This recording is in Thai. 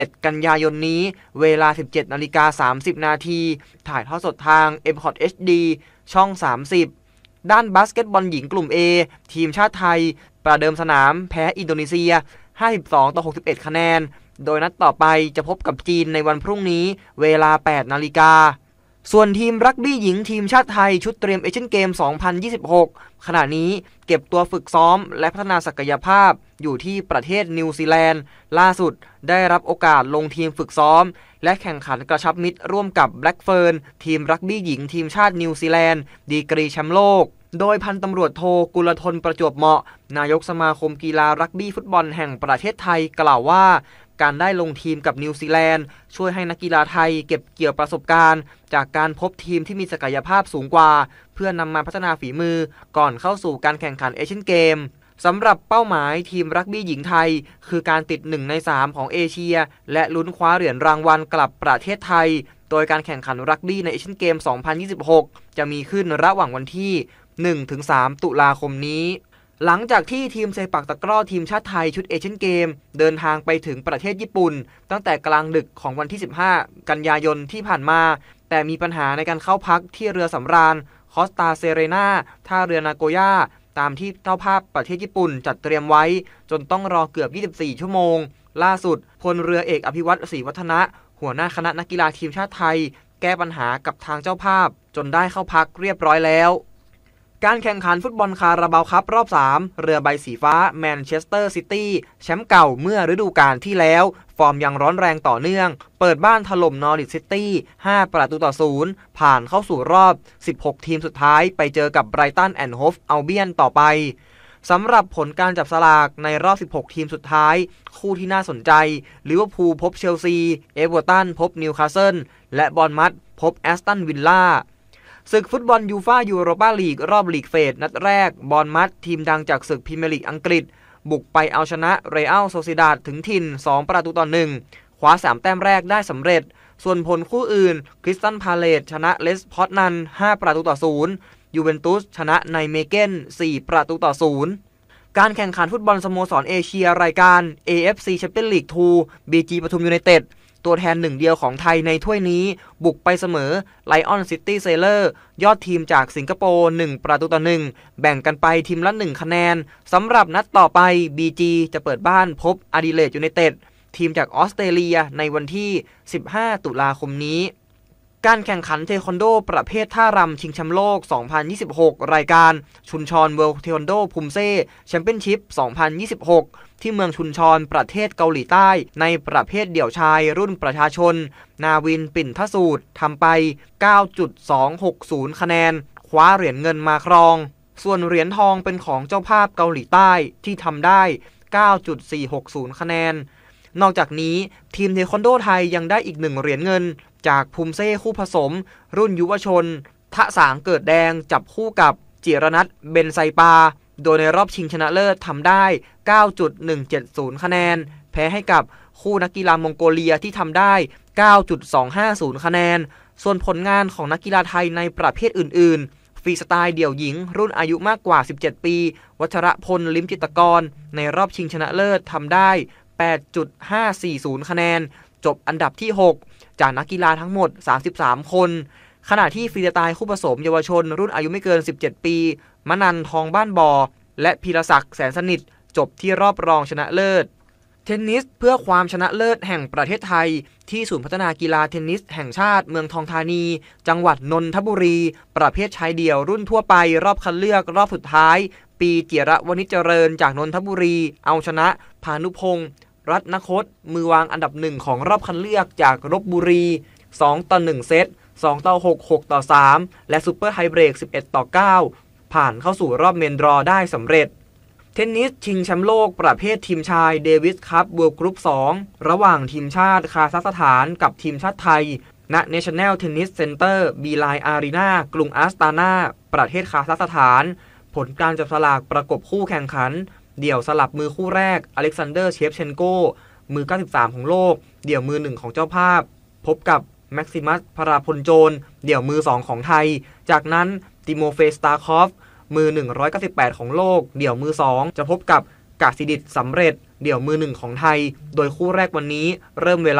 21 กันยายนนี้เวลา 17:30 น.ถ่ายทอดสดทาง MCOT HD ช่อง 30 ด้านบาสเกตบอลหญิงกลุ่ม A ทีมชาติไทยประเดิมสนามแพ้อินโดนีเซีย 52-61 คะแนนโดยนัดต่อไปจะพบกับจีนในวันพรุ่งนี้เวลา 8 นาฬิกาส่วนทีมรักบี้หญิงทีมชาติไทยชุดเตรียมเอเชียนเกม 2026 ขณะนี้เก็บตัวฝึกซ้อมและพัฒนาศักยภาพอยู่ที่ประเทศนิวซีแลนด์ล่าสุดได้รับโอกาสลงทีมฝึกซ้อมและแข่งขันกระชับมิตรร่วมกับแบล็กเฟิร์นทีมรักบี้หญิงทีมชาตินิวซีแลนด์ดีกรีแชมป์โลกโดยพันตำรวจโทกุลธนประจวบเหมาะนายกสมาคมกีฬารักบี้ฟุตบอลแห่งประเทศไทยกล่าวว่าการได้ลงทีมกับนิวซีแลนด์ช่วยให้นักกีฬาไทยเก็บเกี่ยวประสบการณ์จากการพบทีมที่มีศักยภาพสูงกว่าเพื่อนำมาพัฒนาฝีมือก่อนเข้าสู่การแข่งขันเอเชียนเกมสำหรับเป้าหมายทีมรักบี้หญิงไทยคือการติด1 ใน 3ของเอเชียและลุ้นคว้าเหรียญรางวัลกลับประเทศไทยโดยการแข่งขันรักบี้ในเอเชียนเกม 2026 จะมีขึ้นระหว่างวันที่ 1-3 ตุลาคมนี้หลังจากที่ทีมเซปักตะกร้อทีมชาติไทยชุดเอเชียนเกมเดินทางไปถึงประเทศญี่ปุ่นตั้งแต่กลางดึกของวันที่ 15 กันยายนที่ผ่านมาแต่มีปัญหาในการเข้าพักที่เรือสำราญคอสตาเซเรนาท่าเรือนาโกย่าตามที่เจ้าภาพประเทศญี่ปุ่นจัดเตรียมไว้จนต้องรอเกือบ 24 ชั่วโมงล่าสุดพลเรือเอกอภิวัตรศรีวัฒนะหัวหน้าคณะนักกีฬาทีมชาติไทยแก้ปัญหากับทางเจ้าภาพจนได้เข้าพักเรียบร้อยแล้วการแข่งขันฟุตบอลคาราบาวคัพรอบ 3 เรือใบสีฟ้าแมนเชสเตอร์ซิตี้แชมป์เก่าเมื่อฤดูกาลที่แล้วฟอร์มยังร้อนแรงต่อเนื่องเปิดบ้านถล่มนอริทซิตี้5-0ผ่านเข้าสู่รอบ 16 ทีมสุดท้ายไปเจอกับไบรตันแอนด์โฮฟอัลเบียนต่อไปสำหรับผลการจับสลากในรอบ 16 ทีมสุดท้ายคู่ที่น่าสนใจลิเวอร์พูลพบเชลซีเอเวอร์ตันพบนิวคาสเซิลและบอร์นมัธพบแอสตันวิลล่าศึกฟุตบอลยูฟ่ายูโรปาลีกรอบลีกเฟสนัดแรกบอร์นมัธทีมดังจากศึกพรีเมียร์ลีกอังกฤษบุกไปเอาชนะเรอัลโซซิดาดถึงถิ่น 2-1 คว้า 3 แต้มแรกได้สำเร็จส่วนผลคู่อื่นคริสตัลพาเลซชนะเลสพอตนัน 5-0 ยูเวนตุสชนะไนเมเกน 4-0 การแข่งขันฟุตบอลสโมสรเอเชียรายการ AFC Champions League 2 BG ปทุมยูไนเต็ดตัวแทนหนึ่งเดียวของไทยในถ้วยนี้บุกไปเสมอไลออนซิตี้เซเลอร์ยอดทีมจากสิงคโปร์ 1-1 แบ่งกันไปทีมละ1คะแนนสำหรับนัดต่อไป BG จะเปิดบ้านพบอดิเลดยูไนเต็ดทีมจากออสเตรเลียในวันที่ 15 ตุลาคมนี้การแข่งขันเทควันโดประเภทท่ารำชิงแชมป์โลก 2026 รายการชุนชรเวิลด์เทควันโดพุมเซ่แชมเปี้ยนชิพ 2026 ที่เมืองชุนชรประเทศเกาหลีใต้ในประเภทเดี่ยวชายรุ่นประชาชนนาวินปิ่นทสูตรทำไป 9.260 คะแนนคว้าเหรียญเงินมาครองส่วนเหรียญทองเป็นของเจ้าภาพเกาหลีใต้ที่ทำได้ 9.460 คะแนนนอกจากนี้ทีมเทควันโดไทยยังได้อีก1เหรียญเงินจากพุมเซ่คู่ผสมรุ่นยุวชนทะสางเกิดแดงจับคู่กับจิรนัทเบนไซปาโดยในรอบชิงชนะเลิศทำได้ 9.170 คะแนนแพ้ให้กับคู่นักกีฬามองโกเลียที่ทำได้ 9.250 คะแนนส่วนผลงานของนักกีฬาไทยในประเภทอื่นๆฟรีสไตล์เดี่ยวหญิงรุ่นอายุมากกว่า17ปีวัชรพลลิมจิตรกรในรอบชิงชนะเลิศทำได้ 8.540 คะแนนจบอันดับที่ 6 จากนักกีฬาทั้งหมด33คนขณะที่ฟรีสไตล์คู่ผสมเยาวชนรุ่นอายุไม่เกิน17ปีมนันทองบ้านบ่อและพีรศักดิ์แสนสนิทจบที่รอบรองชนะเลิศเทนนิสเพื่อความชนะเลิศแห่งประเทศไทยที่ศูนย์พัฒนากีฬาเทนนิสแห่งชาติเมืองทองธานีจังหวัดนนทบุรีประเภทชายเดี่ยวรุ่นทั่วไปรอบคัดเลือกรอบสุดท้ายปีจิรวณิชเจริญจากนนทบุรีเอาชนะพานุพงศ์รัตนคตมือวางอันดับ1ของรอบคัดเลือกจากลพบุรี2-1 เซต2-6 6-3และซุปเปอร์ไฮเบรก11-9ผ่านเข้าสู่รอบเมนดรอว์ได้สำเร็จเทนนิสชิงแชมป์โลกประเภททีมชายเดวิสคัพเวิลด์กรุ๊ป2ระหว่างทีมชาติคาซัคสถานกับทีมชาติไทยณ National Tennis Center Beeline Arena กรุงอาสตานาประเทศคาซัคสถานผลการจับสลากประกบคู่แข่งขันเดี่ยวสลับมือคู่แรกอเล็กซานเดอร์เชฟเชนโกมือ93ของโลกเดี่ยวมือ1ของเจ้าภาพพบกับแม็กซิมัสพราพลโจนเดี่ยวมือ2ของไทยจากนั้นติโมเฟสตาคอฟมือ198ของโลกเดี่ยวมือ2จะพบกับกาซิดิตสำเร็จเดี่ยวมือหนึ่งของไทยโดยคู่แรกวันนี้เริ่มเวลา